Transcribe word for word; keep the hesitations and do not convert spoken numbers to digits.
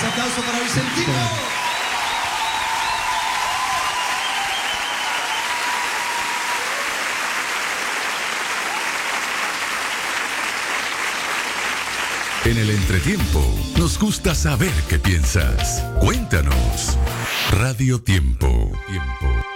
Fuerte aplauso para Vicentino. En el entretiempo, nos gusta saber qué piensas. Cuéntanos. Radio Tiempo. Tiempo.